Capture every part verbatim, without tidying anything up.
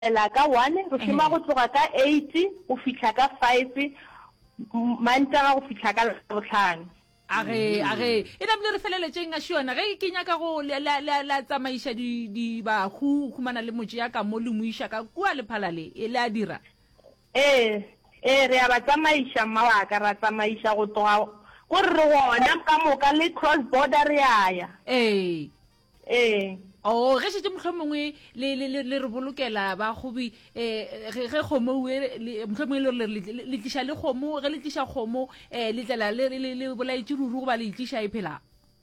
la ka one go shima go tloga ka eight go fitla ka five mantsa go fitla ka botlhano. Age age ena bile re feleletseng a shiona ge ke nya ka go la la la tsamaisha di di ba hu khumana le motse ya ka mo le muisha ka kwa le phalale e la dira. Eh eh re ba tsamaisha mawa ka ra tsamaisha go toga go re wona ka moka le cross border ya. Eh eh oh ge se mohlomongwe le le le re bolokela ba gobi eh ge khomo le mohlomongwe le le tlisha le khomo ge le tlisha khomo eh le tlela le le bolaitse ruru go ba le tlisha e phela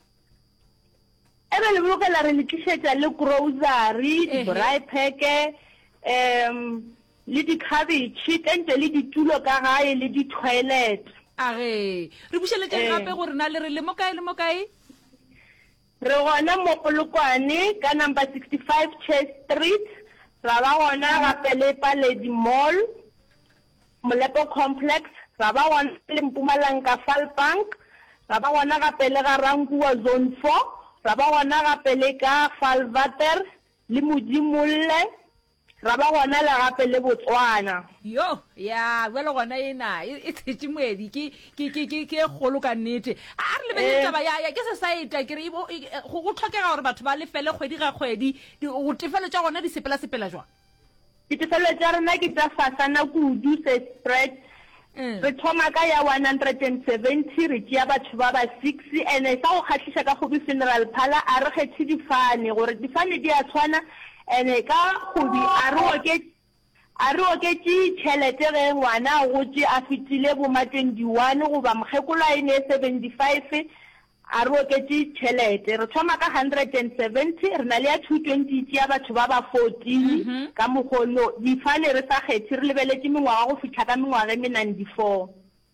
ebe le bolokela re le tlishetsa le grocery di dry pack em le di cabbage tente le ditulo ka gae le di toilet. Age re busheletse gape gore na le re le mokae le mokae re gona mo Polokwane ka number sixty-five Church Street ra ba gona gape le Paledi Mall Molepo Complex ra ba gona le Mpumalanga Fall Bank ra ba gona gape le ga Rankuwa Zone four ra ba gona gape le ka Falvater le Modimolle ra ba gona le gape le Botswana. Yo ya wela gona ena e tshetse moedi ke ke ke ke ke golo ka nnete a re le bele taba ya ya ke society ke re go go tlhokega gore batho ba le fele kgwedi ga kgwedi go tefelo tsa gona di sepela sepela jwa ditefelo tsa rena ke tsa fasana kudu se spread re thoma ka ya one hundred seventy re tšea batho ba ba six ene sa go kgatlhisa ka go bi funeral phala a re kgethe difane gore difane di a tshwana ene ka go bi a re o ke a re o ke tši tšhelete ge ngwana go tše a fitile bo ma twenty-one go ba mokgekolo ine seventy-five a re o ke tše tšhelete re thoma ka one hundred seventy re na le ya two twenty tšea batho ba ba fourteen ka mogolo difane re sa kgethe re lebeletse mengwaga go fitlha ka mengwaga e ninety-four.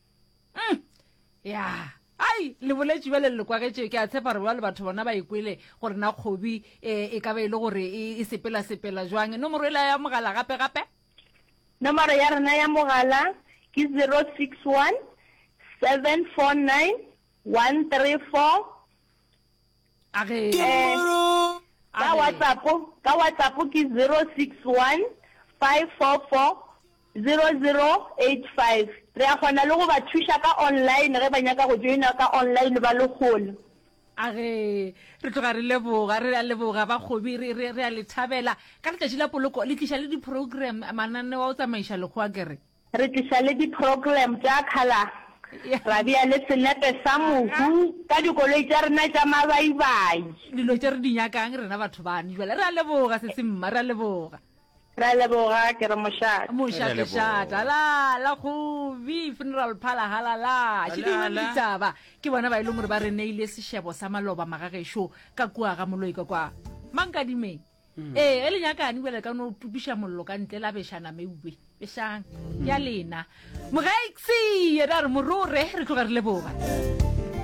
ya ai le boletše ba le le kwagetse ke a tshepa re ba le batho bona ba ikwele gore na khobi e ka ba ile gore e sepela sepela jwang nomoro ela ya mogala gape gape nomoro ya rena ya mogala ke zero six one seven four nine one three four. Age ka WhatsApp ka WhatsApp ke zero six one five four four zero zero eight five. re a gona le go ba thusha ka online ge ba nyaka go joina ka online ba le gole. Age re tloga re leboga re a leboga ba khobi re re a le thabela ka letšatši la poloko le tlisha le di program manane wa o tsamaisha le khoa kere re tlisha le di program tša khala ra bia le senepe sa mohu ka dikoloi tša rena tša mabaibai dilo tše re di nyakang rena batho bane jwale re a leboga se semma re a leboga ra leboga ke re mošate mošate la la khobi funeral phala halala tšedi ditaba ke bona ba ile gore ba re neile sešebo sa maloba magagešo ka kua ga moloi ka kwa mankadimeng eh e le nyakane bele ka no tupisha mollo ka ntle la beshana meube beshang ya lena mogaiksi ya re morore re tloga re leboga.